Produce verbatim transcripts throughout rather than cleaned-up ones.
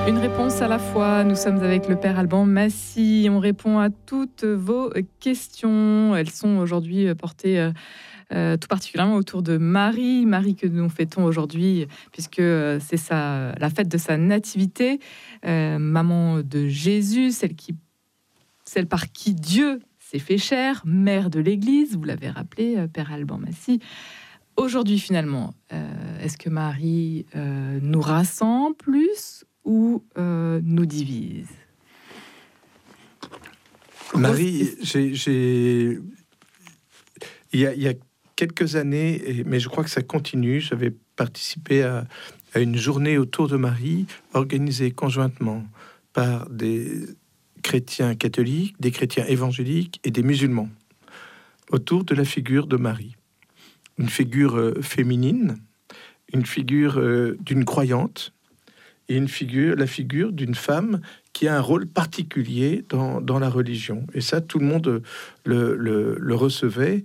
Une réponse à la fois. Nous sommes avec le Père Alban Massy. On répond à toutes vos questions. Elles sont aujourd'hui portées euh, euh, tout particulièrement autour de Marie. Marie que nous fêtons aujourd'hui puisque euh, c'est sa, la fête de sa nativité. Euh, maman de Jésus, celle, qui, celle par qui Dieu s'est fait chair, mère de l'Église. Vous l'avez rappelé, euh, Père Alban Massy. Aujourd'hui, finalement, euh, est-ce que Marie euh, nous rassemble plus ou euh, nous divise? Marie, j'ai, j'ai... Il, y a, il y a quelques années, et, mais je crois que ça continue, j'avais participé à, à une journée autour de Marie, organisée conjointement par des chrétiens catholiques, des chrétiens évangéliques et des musulmans, autour de la figure de Marie. Une figure euh, féminine, une figure euh, d'une croyante, et une figure, la figure d'une femme qui a un rôle particulier dans, dans la religion. Et ça, tout le monde le, le, le recevait,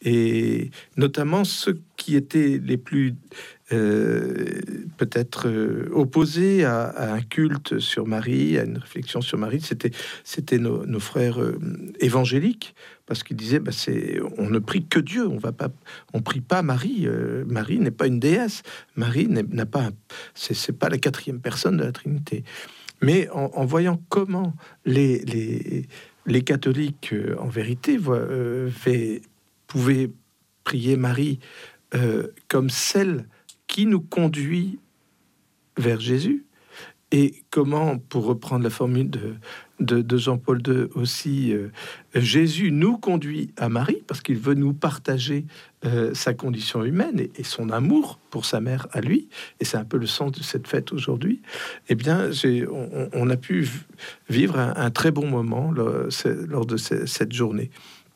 et notamment ceux qui étaient les plus euh, peut-être euh, opposés à, à un culte sur Marie, à une réflexion sur Marie, c'était, c'était nos, nos frères euh, évangéliques, parce qu'ils disaient, bah, c'est, on ne prie que Dieu, on va pas, on prie pas Marie. Euh, Marie n'est pas une déesse, Marie n'a pas, c'est, c'est pas la quatrième personne de la Trinité. Mais en, en voyant comment les, les, les catholiques, euh, en vérité, voient, euh, fait, pouvaient prier Marie euh, comme celle qui nous conduit vers Jésus, et comment, pour reprendre la formule de, de, de Jean-Paul deux aussi, euh, Jésus nous conduit à Marie, parce qu'il veut nous partager euh, sa condition humaine et, et son amour pour sa mère à lui, et c'est un peu le sens de cette fête aujourd'hui. Eh bien, j'ai, on, on a pu vivre un, un très bon moment lors, lors de ce, cette journée.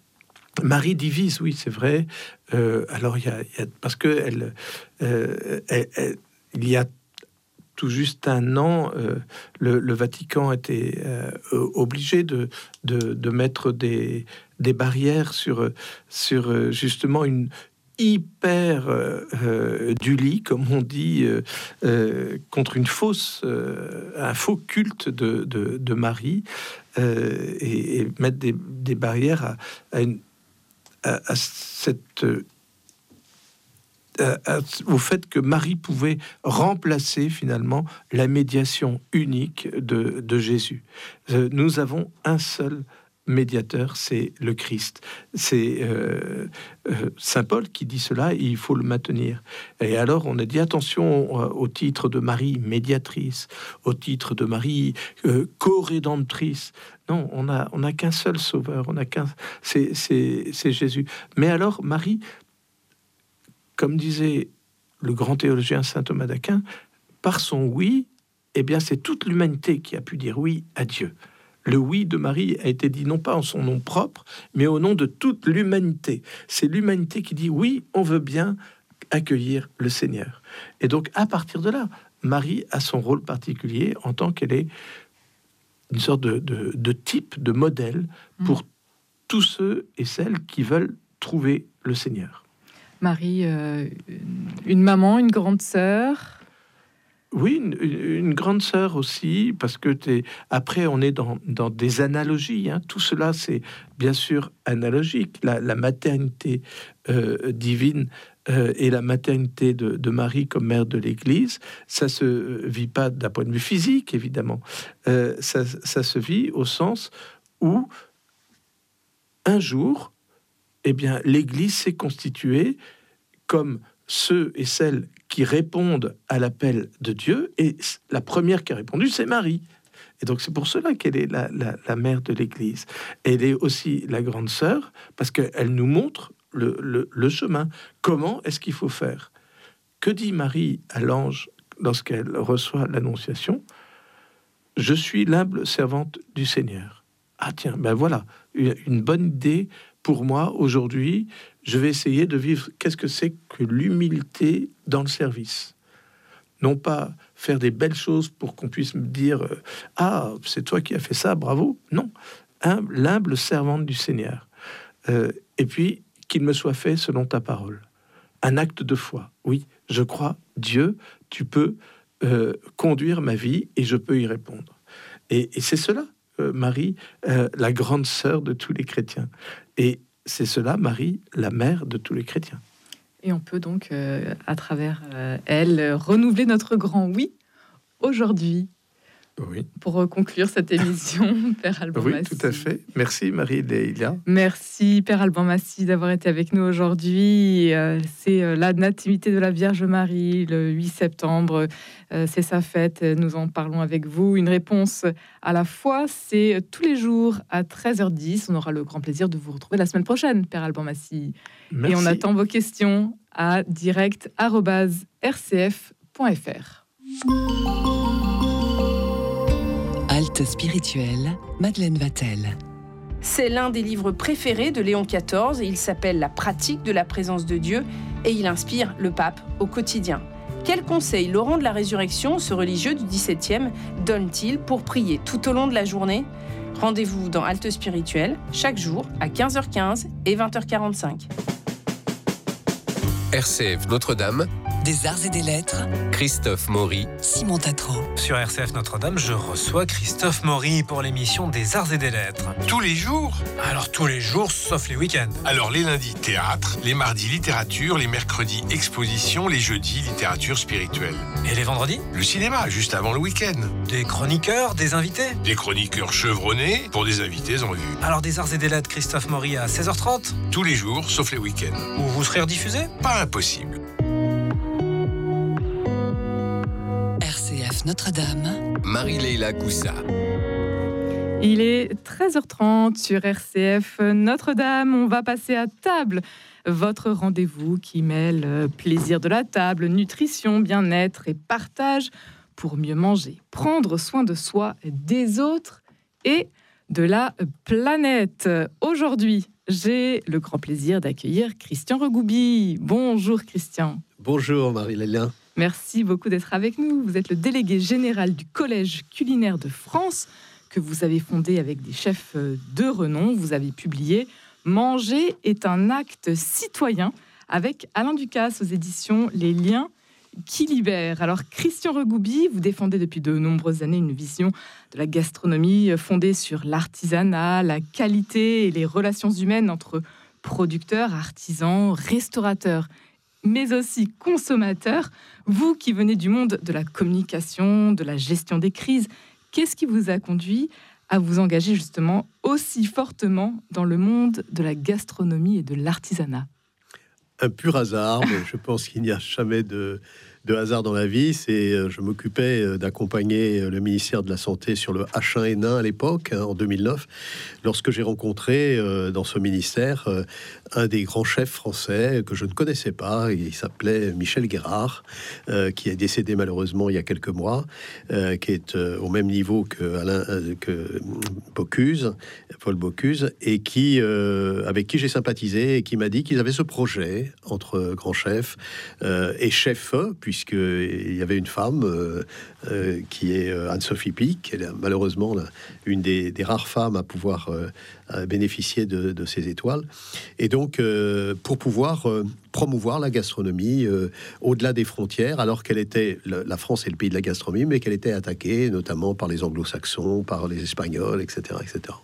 Marie divise, oui, c'est vrai. Euh, alors, il y a, il y a parce que elle, euh, elle, elle, il y a tout juste un an, euh, le, le Vatican était euh, obligé de, de, de mettre des, des barrières sur, sur justement une hyper euh, euh, du lit, comme on dit, euh, euh, contre une fausse, euh, un faux culte de, de, de Marie, euh, et, et mettre des, des barrières à, à, une, à, à cette au fait que Marie pouvait remplacer finalement la médiation unique de, de Jésus. Euh, nous avons un seul médiateur, c'est le Christ. C'est euh, euh, Saint Paul qui dit cela, et il faut le maintenir. Et alors on a dit attention au titre de Marie médiatrice, au titre de Marie euh, co-rédemptrice. Non, on a on a qu'un seul sauveur, on a qu'un, c'est, c'est, c'est Jésus. Mais alors Marie, comme disait le grand théologien saint Thomas d'Aquin, par son oui, eh bien, c'est toute l'humanité qui a pu dire oui à Dieu. Le oui de Marie a été dit non pas en son nom propre, mais au nom de toute l'humanité. C'est l'humanité qui dit oui, on veut bien accueillir le Seigneur. Et donc, à partir de là, Marie a son rôle particulier en tant qu'elle est une sorte de, de, de type, de modèle pour mmh. tous ceux et celles qui veulent trouver le Seigneur. Marie, euh, une maman, une grande sœur. Oui, une, une grande sœur aussi, parce que t'es... après, on est dans, dans des analogies. Hein. Tout cela, c'est bien sûr analogique. La, la maternité euh, divine euh, et la maternité de, de Marie comme mère de l'Église, ça se vit pas d'un point de vue physique, évidemment. Euh, ça, ça se vit au sens où, un jour, eh bien, l'Église s'est constituée comme ceux et celles qui répondent à l'appel de Dieu, et la première qui a répondu, c'est Marie. Et donc, c'est pour cela qu'elle est la, la, la mère de l'Église. Elle est aussi la grande sœur, parce qu'elle nous montre le, le, le chemin. Comment est-ce qu'il faut faire? Que dit Marie à l'ange lorsqu'elle reçoit l'Annonciation? Je suis l'humble servante du Seigneur. Ah tiens, ben voilà, une, une bonne idée pour moi aujourd'hui. Je vais essayer de vivre. Qu'est-ce que c'est que l'humilité dans le service? Non pas faire des belles choses pour qu'on puisse me dire euh, ah, c'est toi qui as fait ça, bravo. Non, hum, l'humble servante du Seigneur. Euh, et puis qu'il me soit fait selon ta parole. Un acte de foi. Oui, je crois, Dieu, tu peux euh, conduire ma vie et je peux y répondre. Et, et c'est cela, euh, Marie, euh, la grande sœur de tous les chrétiens. Et c'est cela, Marie, la mère de tous les chrétiens. Et on peut donc, euh, à travers euh, elle, renouveler notre grand oui aujourd'hui. Oui. Pour conclure cette émission, Père Alban Oui, Massy. tout à fait. Merci Marie-Lélia. Merci Père Alban Massy d'avoir été avec nous aujourd'hui. Euh, c'est euh, la Nativité de la Vierge Marie, le huit septembre. Euh, c'est sa fête, nous en parlons avec vous. Une réponse à la fois, c'est tous les jours à treize heures dix. On aura le grand plaisir de vous retrouver la semaine prochaine, Père Alban Massy. Merci. Et on attend vos questions à direct arobase r c f point f r. Halte spirituelle, Madeleine Vatel. C'est l'un des livres préférés de Léon quatorze et il s'appelle La pratique de la présence de Dieu et il inspire le pape au quotidien. Quels conseils Laurent de la Résurrection, ce religieux du dix-septième, donne-t-il pour prier tout au long de la journée ? Rendez-vous dans Halte spirituelle chaque jour à quinze heures quinze et vingt heures quarante-cinq. R C F Notre-Dame, Des arts et des lettres, Christophe Maury, Simon Tatro. Sur R C F Notre-Dame, je reçois Christophe Maury pour l'émission des arts et des lettres. Tous les jours? Alors tous les jours, sauf les week-ends. Alors les lundis, théâtre, les mardis, littérature, les mercredis, exposition, les jeudis, littérature spirituelle. Et les vendredis? Le cinéma, juste avant le week-end. Des chroniqueurs, des invités? Des chroniqueurs chevronnés pour des invités en vue. Alors des arts et des lettres, Christophe Maury à seize heures trente? Tous les jours, sauf les week-ends. Où vous serez rediffusé? Pas impossible. R C F Notre-Dame, Marie-Léla Coussa. Il est treize heures trente sur R C F Notre-Dame. On va passer à table. Votre rendez-vous qui mêle plaisir de la table, nutrition, bien-être et partage pour mieux manger, prendre soin de soi, des autres et de la planète. Aujourd'hui, j'ai le grand plaisir d'accueillir Christian Regoubi. Bonjour Christian. Bonjour Marie-Lélia. Merci beaucoup d'être avec nous. Vous êtes le délégué général du Collège culinaire de France que vous avez fondé avec des chefs de renom. Vous avez publié « Manger est un acte citoyen » avec Alain Ducasse aux éditions Les Liens qui libèrent. Alors Christian Regoubi, vous défendez depuis de nombreuses années une vision de la gastronomie fondée sur l'artisanat, la qualité et les relations humaines entre producteurs, artisans, restaurateurs, mais aussi consommateurs. Vous qui venez du monde de la communication, de la gestion des crises, qu'est-ce qui vous a conduit à vous engager justement aussi fortement dans le monde de la gastronomie et de l'artisanat ? Un pur hasard, mais je pense qu'il n'y a jamais de, de hasard dans la vie. C'est, je m'occupais d'accompagner le ministère de la Santé sur le H un N un à l'époque, hein, en deux mille neuf, lorsque j'ai rencontré euh, dans ce ministère euh, un des grands chefs français que je ne connaissais pas. Il s'appelait Michel Guérard, euh, qui est décédé malheureusement il y a quelques mois, euh, qui est euh, au même niveau que, Alain, euh, que Bocuse, Paul Bocuse, et qui, euh, avec qui j'ai sympathisé et qui m'a dit qu'ils avaient ce projet entre grands chefs euh, et chefs, puisqu'il y avait une femme euh, euh, qui est Anne-Sophie Pic, elle est malheureusement là, une des, des rares femmes à pouvoir euh, bénéficier de, de ces étoiles. Et donc, euh, pour pouvoir euh, promouvoir la gastronomie euh, au-delà des frontières, alors qu'elle était, la France est le pays de la gastronomie, mais qu'elle était attaquée notamment par les anglo-saxons, par les espagnols, et cetera, et cetera.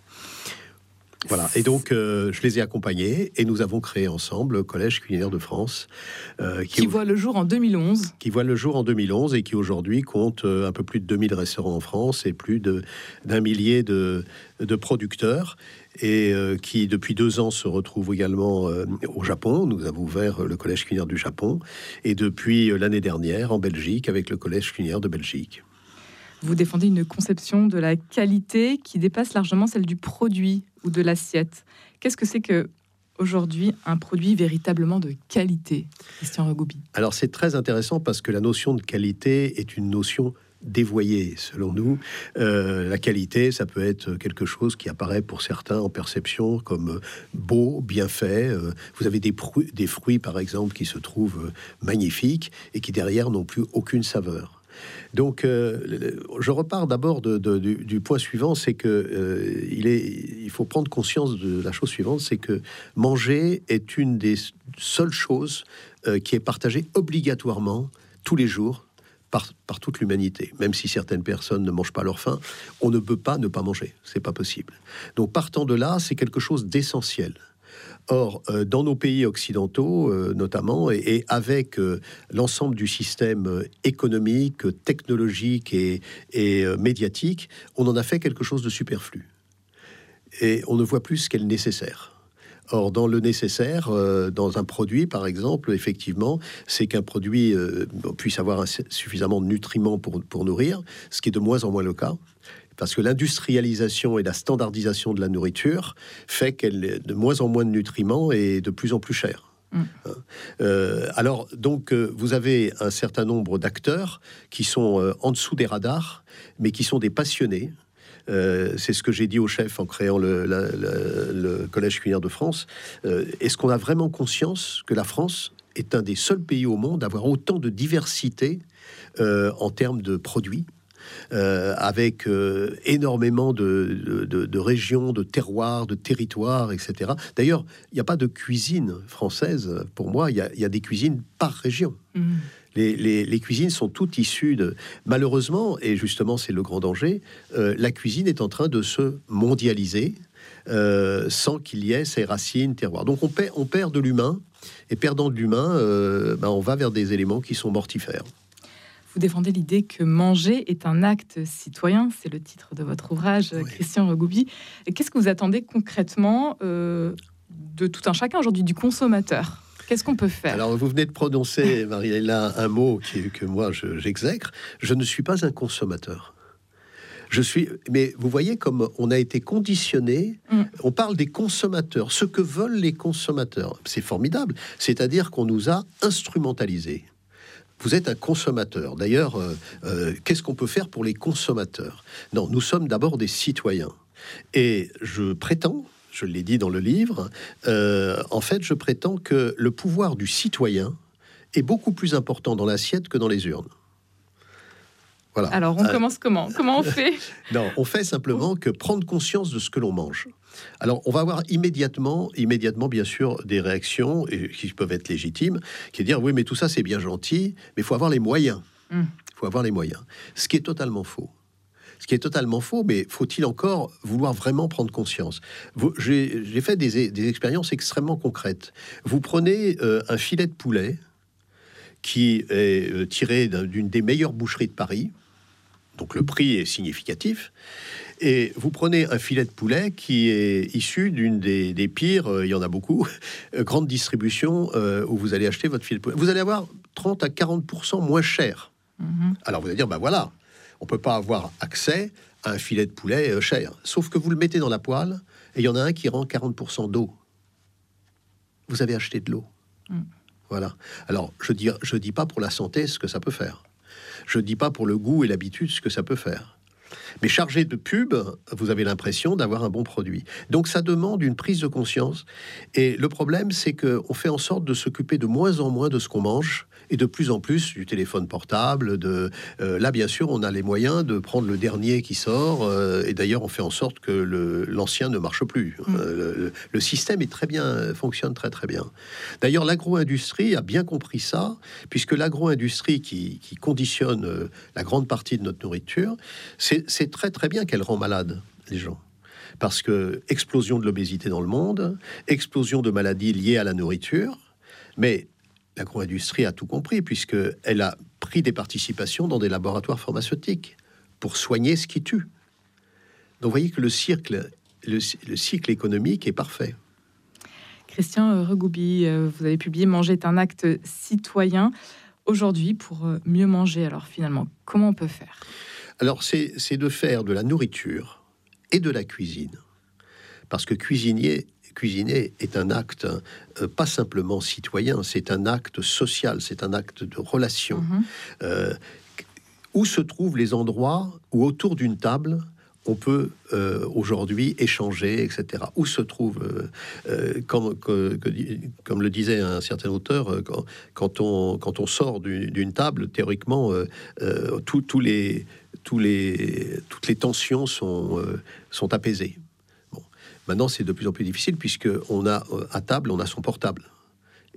Voilà, et donc euh, je les ai accompagnés et nous avons créé ensemble le Collège culinaire de France euh, qui, qui voit le jour en deux mille onze. Qui voit le jour en deux mille onze et qui aujourd'hui compte euh, un peu plus de deux mille restaurants en France et plus de, d'un millier de, de producteurs et euh, qui depuis deux ans se retrouve également euh, au Japon. Nous avons ouvert le Collège culinaire du Japon et depuis euh, l'année dernière en Belgique avec le Collège culinaire de Belgique. Vous défendez une conception de la qualité qui dépasse largement celle du produit ou de l'assiette. Qu'est-ce que c'est que aujourd'hui un produit véritablement de qualité, Christian Regoubi ? Alors c'est très intéressant parce que la notion de qualité est une notion dévoyée selon nous. Euh, la qualité, ça peut être quelque chose qui apparaît pour certains en perception comme beau, bien fait. Euh, vous avez des, pru- des fruits par exemple qui se trouvent magnifiques et qui derrière n'ont plus aucune saveur. Donc, euh, je repars d'abord de, de, du, du point suivant, c'est que euh, il est, il faut prendre conscience de la chose suivante, c'est que manger est une des seules choses euh, qui est partagée obligatoirement tous les jours par, par toute l'humanité. Même si certaines personnes ne mangent pas leur faim, on ne peut pas ne pas manger. C'est pas possible. Donc, partant de là, c'est quelque chose d'essentiel. Or, euh, dans nos pays occidentaux, euh, notamment, et, et avec euh, l'ensemble du système euh, économique, technologique et, et euh, médiatique, on en a fait quelque chose de superflu. Et on ne voit plus ce qu'est le nécessaire. Or, dans le nécessaire, euh, dans un produit, par exemple, effectivement, c'est qu'un produit euh, puisse avoir un, suffisamment de nutriments pour, pour nourrir, ce qui est de moins en moins le cas. Parce que l'industrialisation et la standardisation de la nourriture fait qu'elle est de moins en moins de nutriments et de plus en plus chère. Mmh. Euh, alors, donc, euh, vous avez un certain nombre d'acteurs qui sont euh, en dessous des radars, mais qui sont des passionnés. Euh, c'est ce que j'ai dit au chef en créant le, la, la, le Collège culinaire de France. Euh, est-ce qu'on a vraiment conscience que la France est un des seuls pays au monde à avoir autant de diversité euh, en termes de produits, euh, avec euh, énormément de, de, de régions, de terroirs, de territoires, et cetera. D'ailleurs, il n'y a pas de cuisine française. Pour moi, il y a, il y a des cuisines par région. Mmh. Les, les, les cuisines sont toutes issues de... Malheureusement, et justement c'est le grand danger, euh, la cuisine est en train de se mondialiser euh, sans qu'il y ait ses racines, terroirs. Donc on perd, on perd de l'humain, et perdant de l'humain, euh, ben on va vers des éléments qui sont mortifères. Vous défendez l'idée que manger est un acte citoyen, c'est le titre de votre ouvrage, oui. Christian Regoubi. Qu'est-ce que vous attendez concrètement euh, de tout un chacun aujourd'hui, du consommateur ? Qu'est-ce qu'on peut faire ? Alors, vous venez de prononcer, Mariella, un mot qui, que moi, je, j'exècre. Je ne suis pas un consommateur. Je suis... Mais vous voyez comme on a été conditionné. Mm. On parle des consommateurs, ce que veulent les consommateurs. C'est formidable. C'est-à-dire qu'on nous a instrumentalisés. Vous êtes un consommateur. D'ailleurs, euh, euh, qu'est-ce qu'on peut faire pour les consommateurs ? Non, nous sommes d'abord des citoyens. Et je prétends... Je l'ai dit dans le livre, euh, en fait, je prétends que le pouvoir du citoyen est beaucoup plus important dans l'assiette que dans les urnes. Voilà. Alors, on euh, commence comment ? Comment on fait ? Non, on fait simplement que prendre conscience de ce que l'on mange. Alors, on va avoir immédiatement, immédiatement, bien sûr, des réactions et, qui peuvent être légitimes, qui est de dire, oui, mais tout ça, c'est bien gentil, mais il faut avoir les moyens. Il mmh. faut avoir les moyens. Ce qui est totalement faux. Ce qui est totalement faux, mais faut-il encore vouloir vraiment prendre conscience ? Vous, j'ai, j'ai fait des, des expériences extrêmement concrètes. Vous prenez euh, un filet de poulet qui est euh, tiré d'une des meilleures boucheries de Paris, donc le prix est significatif, et vous prenez un filet de poulet qui est issu d'une des, des pires, euh, il y en a beaucoup, euh, grande distribution euh, où vous allez acheter votre filet de poulet. Vous allez avoir trente à quarante pour cent moins cher. Mmh. Alors vous allez dire, ben voilà, on peut pas avoir accès à un filet de poulet euh, cher. Sauf que vous le mettez dans la poêle et il y en a un qui rend quarante pour cent d'eau. Vous avez acheté de l'eau. Mm. Voilà. Alors, je dis, je dis pas pour la santé ce que ça peut faire. Je dis pas pour le goût et l'habitude ce que ça peut faire. Mais chargé de pub, vous avez l'impression d'avoir un bon produit. Donc, ça demande une prise de conscience. Et le problème, c'est qu'on fait en sorte de s'occuper de moins en moins de ce qu'on mange et de plus en plus du téléphone portable. De, euh, là, bien sûr, on a les moyens de prendre le dernier qui sort. Euh, et d'ailleurs, on fait en sorte que le, l'ancien ne marche plus. Mmh. Euh, le, le système est très bien, fonctionne très, très bien. D'ailleurs, l'agro-industrie a bien compris ça, puisque l'agro-industrie qui, qui conditionne euh, la grande partie de notre nourriture, c'est, c'est très, très bien qu'elle rend malade les gens. Parce que explosion de l'obésité dans le monde, explosion de maladies liées à la nourriture, mais l'agro-industrie a tout compris, puisqu'elle a pris des participations dans des laboratoires pharmaceutiques pour soigner ce qui tue. Donc, vous voyez que le cycle, le, le cycle économique est parfait. Christian Regoubi, vous avez publié « Manger est un acte citoyen ». Aujourd'hui, pour mieux manger, alors finalement, comment on peut faire ? Alors, c'est, c'est de faire de la nourriture et de la cuisine. Parce que cuisinier... Cuisiner est un acte euh, pas simplement citoyen, c'est un acte social, c'est un acte de relation. Mmh. Euh, où se trouvent les endroits où autour d'une table on peut euh, aujourd'hui échanger, et cetera. Où se trouve, euh, euh, comme, que, que, comme le disait un certain auteur, euh, quand, quand, on, quand on sort du, d'une table, théoriquement, euh, euh, tout, tous les, tous les, toutes les tensions sont, euh, sont apaisées. Maintenant, c'est de plus en plus difficile puisque on a à table, on a son portable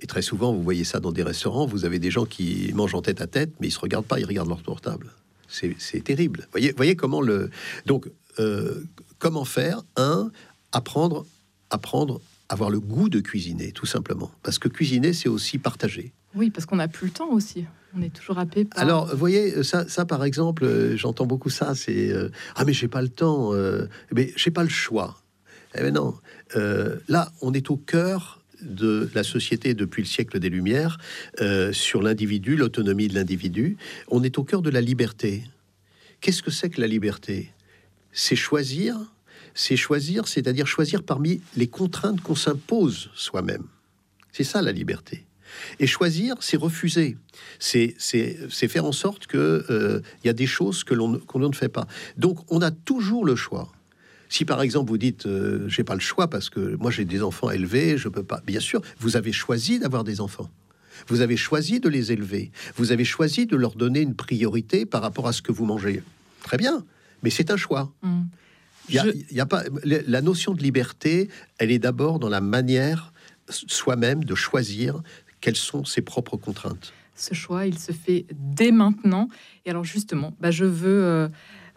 Et très souvent, vous voyez ça dans des restaurants, vous avez des gens qui mangent en tête à tête, mais ils se regardent pas, ils regardent leur portable. C'est, c'est terrible. Voyez, voyez comment le... Donc, euh, comment faire? Un, apprendre, apprendre, avoir le goût de cuisiner, tout simplement. Parce que cuisiner, c'est aussi partager. Oui, parce qu'on n'a plus le temps aussi. On est toujours happé par... Alors, vous voyez, ça, ça par exemple, euh, j'entends beaucoup ça, c'est... Euh, ah, mais j'ai pas le temps, euh, mais j'ai pas le choix. Eh bien non, euh, là, on est au cœur de la société depuis le siècle des Lumières, euh, sur l'individu, l'autonomie de l'individu. On est au cœur de la liberté. Qu'est-ce que c'est que la liberté? C'est choisir, c'est choisir, c'est-à-dire choisir parmi les contraintes qu'on s'impose soi-même. C'est ça la liberté. Et choisir, c'est refuser. C'est, c'est, c'est faire en sorte que euh, y a des choses que l'on, qu'on ne fait pas. Donc, on a toujours le choix. Si par exemple vous dites euh, j'ai pas le choix parce que moi j'ai des enfants à élever, je peux pas. Bien sûr, vous avez choisi d'avoir des enfants. Vous avez choisi de les élever. Vous avez choisi de leur donner une priorité par rapport à ce que vous mangez. Très bien, mais c'est un choix. Mmh. Il y a, Je... il y a pas la notion de liberté. Elle est d'abord dans la manière soi-même de choisir quelles sont ses propres contraintes. Ce choix, il se fait dès maintenant. Et alors justement, bah, je veux, euh,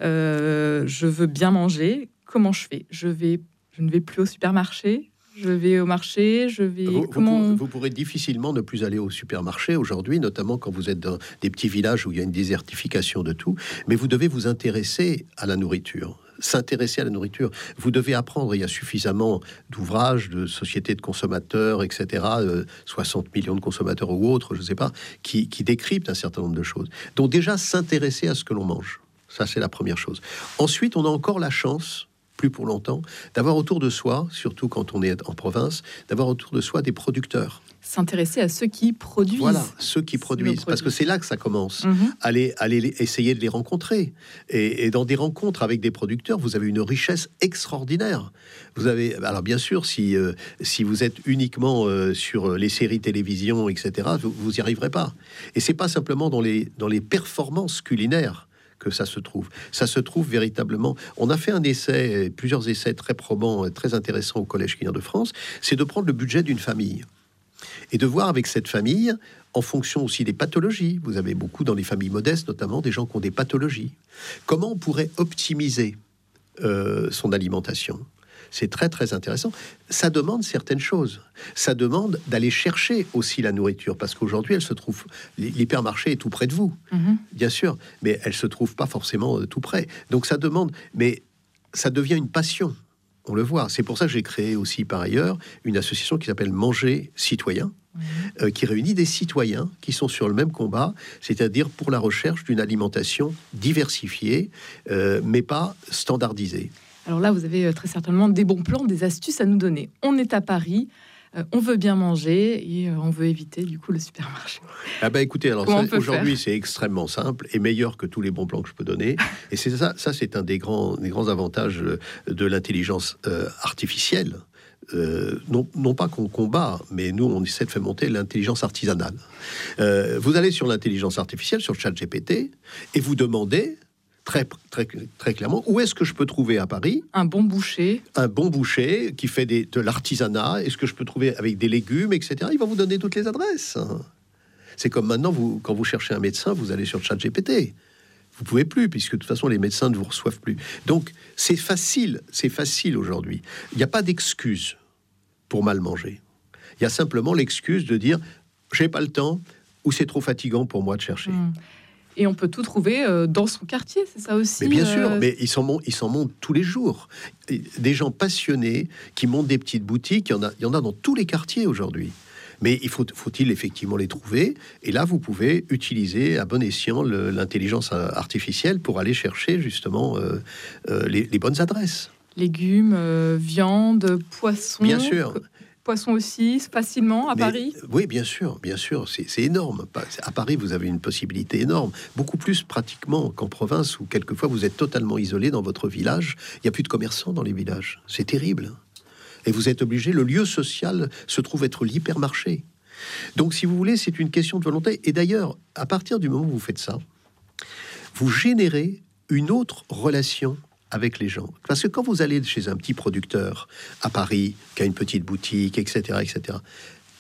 euh, je veux bien manger. Comment je fais? Je vais, je ne vais plus au supermarché. Je vais au marché. Je vais. Vous, comment vous, vous pourrez difficilement ne plus aller au supermarché aujourd'hui, notamment quand vous êtes dans des petits villages où il y a une désertification de tout. Mais vous devez vous intéresser à la nourriture. S'intéresser à la nourriture. Vous devez apprendre. Il y a suffisamment d'ouvrages, de sociétés de consommateurs, et cetera. Euh, soixante millions de consommateurs ou autres, je ne sais pas, qui, qui décryptent un certain nombre de choses. Donc déjà, s'intéresser à ce que l'on mange. Ça, c'est la première chose. Ensuite, on a encore la chance, plus pour longtemps, d'avoir autour de soi, surtout quand on est en province, d'avoir autour de soi des producteurs. S'intéresser à ceux qui produisent. Voilà, ceux qui produisent, parce que c'est là que ça commence. Mmh. Allez, allez essayer de les rencontrer. Et, et dans des rencontres avec des producteurs, vous avez une richesse extraordinaire. Vous avez, alors bien sûr, si, euh, si vous êtes uniquement euh, sur les séries télévision, et cetera, vous, vous y arriverez pas. Et c'est pas simplement dans les, dans les performances culinaires que ça se trouve. Ça se trouve véritablement... On a fait un essai, plusieurs essais très probants, très intéressants au Collège culinaire de France, c'est de prendre le budget d'une famille et de voir avec cette famille, en fonction aussi des pathologies, vous avez beaucoup dans les familles modestes, notamment des gens qui ont des pathologies, comment on pourrait optimiser euh, son alimentation. C'est très très intéressant. Ça demande certaines choses. Ça demande d'aller chercher aussi la nourriture, parce qu'aujourd'hui, elle se trouve, l'hypermarché est tout près de vous, mmh. bien sûr, mais elle se trouve pas forcément tout près. Donc ça demande, mais ça devient une passion. On le voit. C'est pour ça que j'ai créé aussi par ailleurs une association qui s'appelle Manger Citoyen, mmh. euh, qui réunit des citoyens qui sont sur le même combat, c'est-à-dire pour la recherche d'une alimentation diversifiée, euh, mais pas standardisée. Alors là, vous avez très certainement des bons plans, des astuces à nous donner. On est à Paris, euh, on veut bien manger et euh, on veut éviter du coup le supermarché. Ah bah écoutez, alors ça, aujourd'hui c'est extrêmement simple et meilleur que tous les bons plans que je peux donner. Et c'est ça, ça c'est un des grands, des grands avantages de l'intelligence euh, artificielle. Euh, non, non pas qu'on combat, mais nous on essaie de faire monter l'intelligence artisanale. Euh, vous allez sur l'intelligence artificielle, sur ChatGPT, et vous demandez Très, très, très clairement, où est-ce que je peux trouver à Paris un bon boucher, un bon boucher qui fait des, de l'artisanat? Est-ce que je peux trouver avec des légumes, et cetera. Il va vous donner toutes les adresses. C'est comme maintenant, vous, quand vous cherchez un médecin, vous allez sur ChatGPT. Vous pouvez plus, puisque de toute façon, les médecins ne vous reçoivent plus. Donc, c'est facile, c'est facile aujourd'hui. Il n'y a pas d'excuse pour mal manger. Il y a simplement l'excuse de dire, j'ai pas le temps, ou c'est trop fatigant pour moi de chercher. Mmh. Et on peut tout trouver euh, dans son quartier, c'est ça aussi. Mais bien euh... sûr, mais ils s'en montent, ils s'en montent tous les jours. Des gens passionnés qui montent des petites boutiques, il y en a, il y en a dans tous les quartiers aujourd'hui. Mais il faut, faut-il effectivement les trouver. Et là, vous pouvez utiliser à bon escient le, l'intelligence artificielle pour aller chercher justement euh, euh, les, les bonnes adresses. Légumes, euh, viande, poisson. Bien sûr. Poisson aussi, facilement à Mais, Paris. Oui, bien sûr, bien sûr, c'est, c'est énorme. À Paris, vous avez une possibilité énorme, beaucoup plus pratiquement qu'en province, où quelquefois vous êtes totalement isolé dans votre village. Il n'y a plus de commerçants dans les villages. C'est terrible. Et vous êtes obligé, le lieu social se trouve être l'hypermarché. Donc, si vous voulez, c'est une question de volonté. Et d'ailleurs, à partir du moment où vous faites ça, vous générez une autre relation avec les gens. Parce que quand vous allez chez un petit producteur à Paris, qui a une petite boutique, et cetera, et cetera,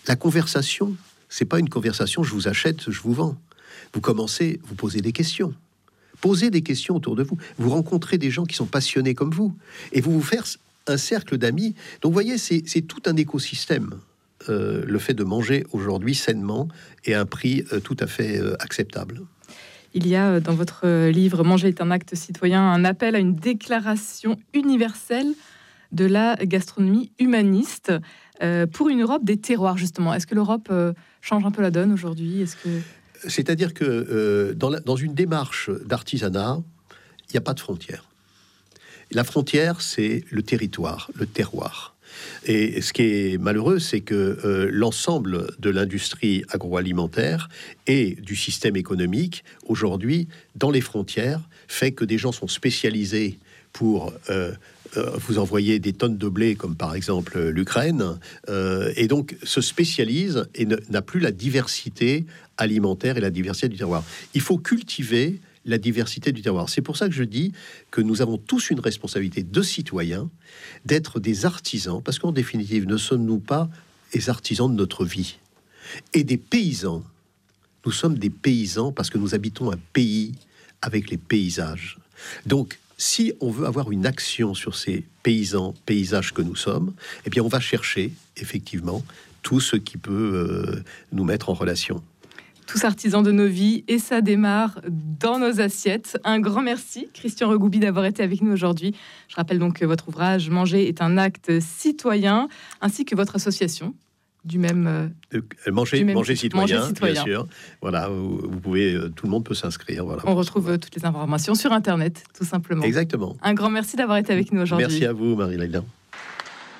La conversation, c'est pas une conversation, je vous achète, je vous vends. Vous commencez, vous posez des questions. Posez des questions autour de vous. Vous rencontrez des gens qui sont passionnés comme vous. Et vous vous faites un cercle d'amis. Donc, vous voyez, c'est, c'est tout un écosystème. Euh, le fait de manger aujourd'hui sainement et à un prix euh, tout à fait euh, acceptable. Il y a dans votre livre « Manger est un acte citoyen » un appel à une déclaration universelle de la gastronomie humaniste euh, pour une Europe des terroirs, justement. Est-ce que l'Europe euh, change un peu la donne aujourd'hui? Est-ce que... C'est-à-dire que euh, dans, la, dans une démarche d'artisanat, il n'y a pas de frontière. La frontière, c'est le territoire, le terroir. Et ce qui est malheureux, c'est que euh, l'ensemble de l'industrie agroalimentaire et du système économique, aujourd'hui, dans les frontières, fait que des gens sont spécialisés pour euh, euh, vous envoyer des tonnes de blé, comme par exemple l'Ukraine, euh, et donc se spécialise et ne, n'a plus la diversité alimentaire et la diversité du terroir. Il faut cultiver la diversité du terroir. C'est pour ça que je dis que nous avons tous une responsabilité de citoyens d'être des artisans, parce qu'en définitive, ne sommes-nous pas les artisans de notre vie? Et des paysans, nous sommes des paysans parce que nous habitons un pays avec les paysages. Donc, si on veut avoir une action sur ces paysans, paysages que nous sommes, eh bien, on va chercher, effectivement, tout ce qui peut euh, nous mettre en relation. Tous artisans de nos vies, et ça démarre dans nos assiettes. Un grand merci, Christian Regoubi, d'avoir été avec nous aujourd'hui. Je rappelle donc que votre ouvrage « Manger est un acte citoyen », ainsi que votre association du même... Euh, manger, du même manger, citoyen, manger citoyen, bien sûr. Voilà, vous, vous pouvez, euh, tout le monde peut s'inscrire. Voilà, on retrouve euh, toutes les informations sur Internet, tout simplement. Exactement. Un grand merci d'avoir été avec nous aujourd'hui. Merci à vous, Marie-Laila.